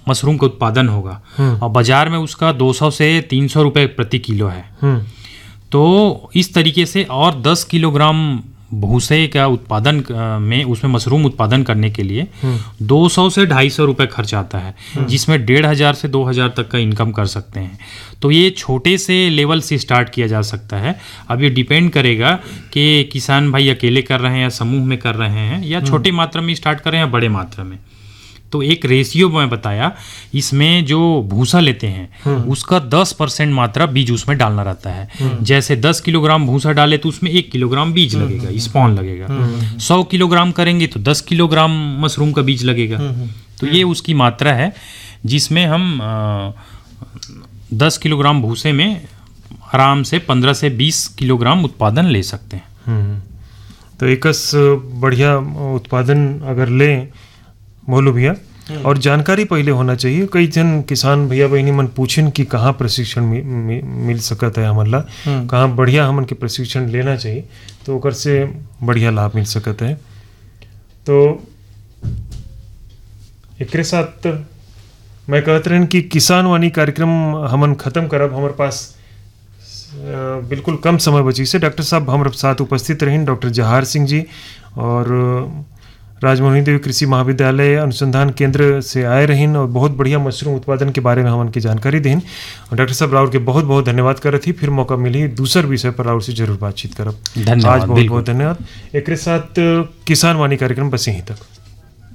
Mushroom का उत्पादन होगा और बाजार में उसका 200 से 300 रुपये प्रति किलो है। तो इस तरीके से और 10 किलोग्राम भूसे का उत्पादन में उसमें मशरूम उत्पादन करने के लिए 200 से 250 रुपये खर्च आता है, जिसमें 1500 से 2000 तक का इनकम कर सकते हैं। तो ये छोटे से लेवल से स्टार्ट किया जा सकता है। अब ये डिपेंड करेगा कि किसान भाई अकेले कर रहे हैं या समूह में कर रहे हैं या छोटे मात्रा में स्टार्ट कर रहे हैं या बड़े मात्रा में। तो एक रेशियो मैं बताया, इसमें जो भूसा लेते हैं उसका 10% मात्रा बीज उसमें डालना रहता है। जैसे 10 किलोग्राम भूसा डाले तो उसमें 1 किलोग्राम बीज लगेगा, स्पॉन लगेगा। 100 किलोग्राम करेंगे तो 10 किलोग्राम मशरूम का बीज लगेगा। तो ये उसकी मात्रा है जिसमें हम 10 किलोग्राम भूसे में आराम से 15 से 20 किलोग्राम उत्पादन ले सकते हैं। तो एक बढ़िया उत्पादन अगर लें मोलू भैया, और जानकारी पहले होना चाहिए। कई जन किसान भैया बहनी मन पूछें कि कहाँ प्रशिक्षण मिल सकता है हमला, कहाँ बढ़िया हमन के प्रशिक्षण लेना चाहिए तो ओकर से बढ़िया लाभ मिल सकता है। तो एक साथ मैं कहते रहन कि किसान वाणी कार्यक्रम हमन खत्म करब। हमारे पास बिल्कुल कम समय बची से डॉक्टर साहब हमारे साथ उपस्थित रहें, डॉक्टर जहार सिंह जी और राजमोहिनी देवी कृषि महाविद्यालय अनुसंधान केंद्र से आए रहें और बहुत बढ़िया मशरूम उत्पादन के बारे में हमन की जानकारी दें। डॉक्टर साहब राउर के बहुत बहुत धन्यवाद करत ही। फिर मौका मिली दूसर विषय पर राउर से जरूर बातचीत करब। धन्यवाद, आज बहुत बहुत धन्यवाद। एक साथ किसान वाणी कार्यक्रम बस यहीं तक।